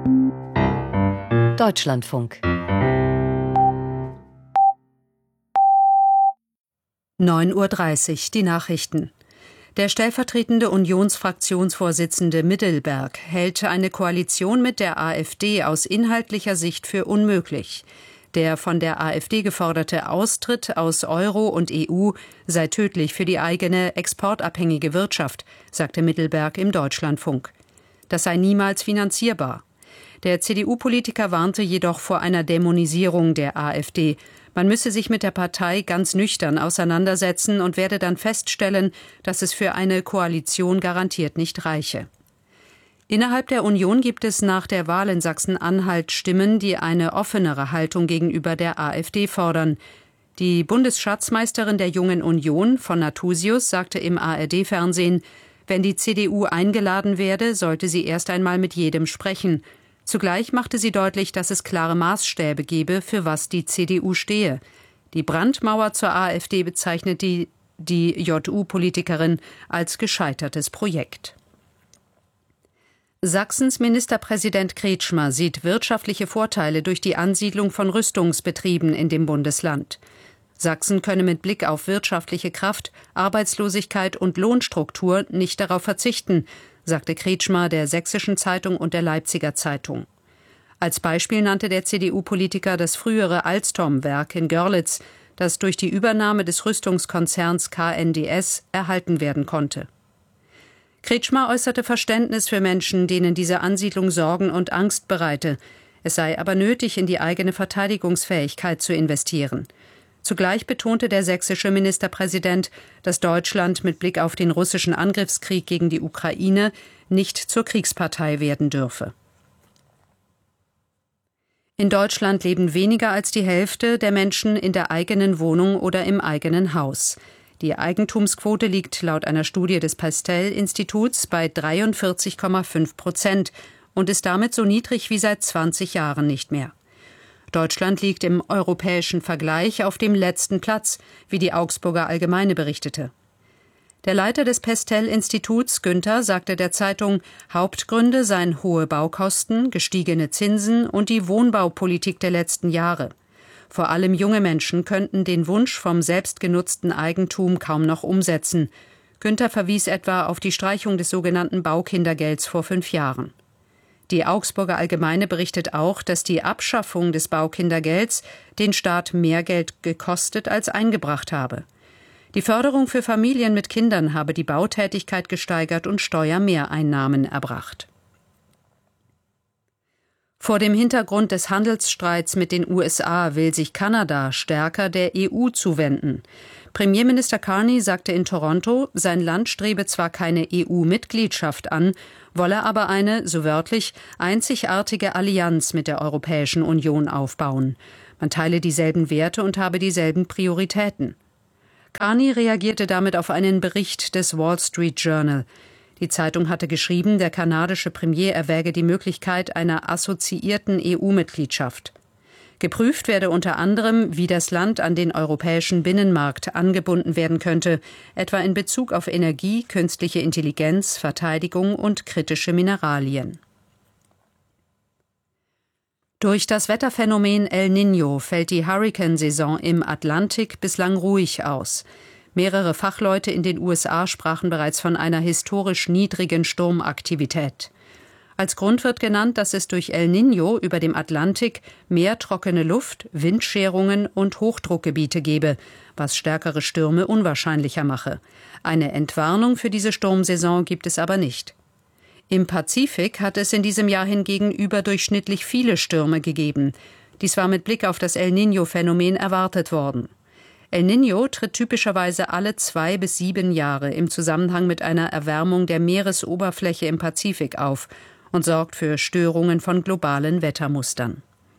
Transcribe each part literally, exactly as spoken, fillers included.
Deutschlandfunk. neun Uhr dreißig, die Nachrichten. Der stellvertretende Unionsfraktionsvorsitzende Middelberg hält eine Koalition mit der AfD aus inhaltlicher Sicht für unmöglich. Der von der AfD geforderte Austritt aus Euro und E U sei tödlich für die eigene exportabhängige Wirtschaft, sagte Middelberg im Deutschlandfunk. Das sei niemals finanzierbar. Der C D U-Politiker warnte jedoch vor einer Dämonisierung der AfD. Man müsse sich mit der Partei ganz nüchtern auseinandersetzen und werde dann feststellen, dass es für eine Koalition garantiert nicht reiche. Innerhalb der Union gibt es nach der Wahl in Sachsen-Anhalt Stimmen, die eine offenere Haltung gegenüber der AfD fordern. Die Bundesschatzmeisterin der Jungen Union, von Nathusius, sagte im A R D-Fernsehen, wenn die C D U eingeladen werde, sollte sie erst einmal mit jedem sprechen. Zugleich machte sie deutlich, dass es klare Maßstäbe gebe, für was die C D U stehe. Die Brandmauer zur AfD bezeichnet die, die J U-Politikerin als gescheitertes Projekt. Sachsens Ministerpräsident Kretschmer sieht wirtschaftliche Vorteile durch die Ansiedlung von Rüstungsbetrieben in dem Bundesland. Sachsen könne mit Blick auf wirtschaftliche Kraft, Arbeitslosigkeit und Lohnstruktur nicht darauf verzichten, sagte Kretschmer der Sächsischen Zeitung und der Leipziger Zeitung. Als Beispiel nannte der C D U-Politiker das frühere Alstom-Werk in Görlitz, das durch die Übernahme des Rüstungskonzerns K N D S erhalten werden konnte. Kretschmer äußerte Verständnis für Menschen, denen diese Ansiedlung Sorgen und Angst bereite. Es sei aber nötig, in die eigene Verteidigungsfähigkeit zu investieren. Zugleich betonte der sächsische Ministerpräsident, dass Deutschland mit Blick auf den russischen Angriffskrieg gegen die Ukraine nicht zur Kriegspartei werden dürfe. In Deutschland leben weniger als die Hälfte der Menschen in der eigenen Wohnung oder im eigenen Haus. Die Eigentumsquote liegt laut einer Studie des Pastel-Instituts bei dreiundvierzig Komma fünf Prozent und ist damit so niedrig wie seit zwanzig Jahren nicht mehr. Deutschland liegt im europäischen Vergleich auf dem letzten Platz, wie die Augsburger Allgemeine berichtete. Der Leiter des Pestel-Instituts, Günther, sagte der Zeitung, Hauptgründe seien hohe Baukosten, gestiegene Zinsen und die Wohnbaupolitik der letzten Jahre. Vor allem junge Menschen könnten den Wunsch vom selbstgenutzten Eigentum kaum noch umsetzen. Günther verwies etwa auf die Streichung des sogenannten Baukindergelds vor fünf Jahren. Die Augsburger Allgemeine berichtet auch, dass die Abschaffung des Baukindergelds den Staat mehr Geld gekostet als eingebracht habe. Die Förderung für Familien mit Kindern habe die Bautätigkeit gesteigert und Steuermehreinnahmen erbracht. Vor dem Hintergrund des Handelsstreits mit den U S A will sich Kanada stärker der E U zuwenden. Premierminister Carney sagte in Toronto, sein Land strebe zwar keine E U-Mitgliedschaft an, wolle aber eine, so wörtlich, einzigartige Allianz mit der Europäischen Union aufbauen. Man teile dieselben Werte und habe dieselben Prioritäten. Carney reagierte damit auf einen Bericht des Wall Street Journal. Die Zeitung hatte geschrieben, der kanadische Premier erwäge die Möglichkeit einer assoziierten E U-Mitgliedschaft. Geprüft werde unter anderem, wie das Land an den europäischen Binnenmarkt angebunden werden könnte, etwa in Bezug auf Energie, künstliche Intelligenz, Verteidigung und kritische Mineralien. Durch das Wetterphänomen El Niño fällt die Hurrikansaison im Atlantik bislang ruhig aus. Mehrere Fachleute in den U S A sprachen bereits von einer historisch niedrigen Sturmaktivität. Als Grund wird genannt, dass es durch El Niño über dem Atlantik mehr trockene Luft, Windscherungen und Hochdruckgebiete gebe, was stärkere Stürme unwahrscheinlicher mache. Eine Entwarnung für diese Sturmsaison gibt es aber nicht. Im Pazifik hat es in diesem Jahr hingegen überdurchschnittlich viele Stürme gegeben. Dies war mit Blick auf das El Niño-Phänomen erwartet worden. El Niño tritt typischerweise alle zwei bis sieben Jahre im Zusammenhang mit einer Erwärmung der Meeresoberfläche im Pazifik auf und sorgt für Störungen von globalen Wettermustern.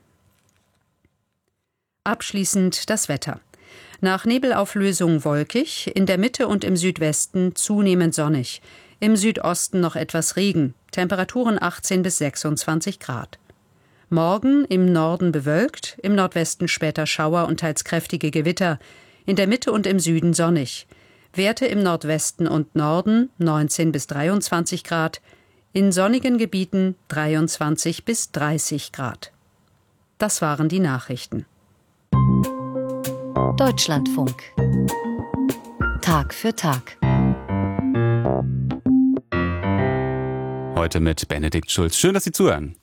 Abschließend das Wetter. Nach Nebelauflösung wolkig, in der Mitte und im Südwesten zunehmend sonnig. Im Südosten noch etwas Regen, Temperaturen achtzehn bis sechsundzwanzig Grad. Morgen im Norden bewölkt, im Nordwesten später Schauer und teils kräftige Gewitter, in der Mitte und im Süden sonnig. Werte im Nordwesten und Norden neunzehn bis dreiundzwanzig Grad, in sonnigen Gebieten dreiundzwanzig bis dreißig Grad. Das waren die Nachrichten. Deutschlandfunk. Tag für Tag. Heute mit Benedikt Schulz. Schön, dass Sie zuhören.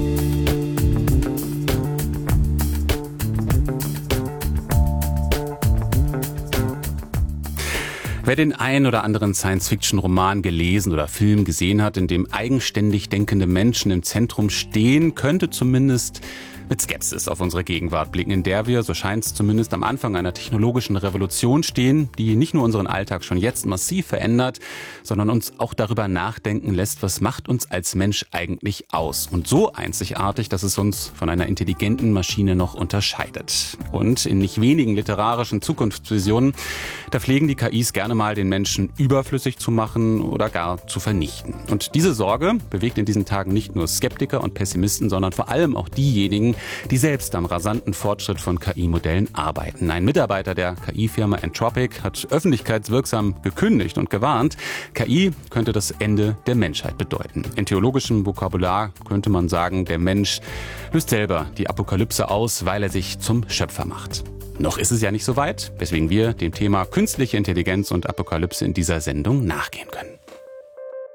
Wer den ein oder anderen Science-Fiction-Roman gelesen oder Film gesehen hat, in dem eigenständig denkende Menschen im Zentrum stehen, könnte zumindest mit Skepsis auf unsere Gegenwart blicken, in der wir, so scheint es zumindest, am Anfang einer technologischen Revolution stehen, die nicht nur unseren Alltag schon jetzt massiv verändert, sondern uns auch darüber nachdenken lässt, was macht uns als Mensch eigentlich aus? Und so einzigartig, dass es uns von einer intelligenten Maschine noch unterscheidet. Und in nicht wenigen literarischen Zukunftsvisionen, da pflegen die K Is gerne mal, den Menschen überflüssig zu machen oder gar zu vernichten. Und diese Sorge bewegt in diesen Tagen nicht nur Skeptiker und Pessimisten, sondern vor allem auch diejenigen, die selbst am rasanten Fortschritt von K I-Modellen arbeiten. Ein Mitarbeiter der K I-Firma Anthropic hat öffentlichkeitswirksam gekündigt und gewarnt, K I könnte das Ende der Menschheit bedeuten. In theologischem Vokabular könnte man sagen, der Mensch löst selber die Apokalypse aus, weil er sich zum Schöpfer macht. Noch ist es ja nicht so weit, weswegen wir dem Thema künstliche Intelligenz und Apokalypse in dieser Sendung nachgehen können.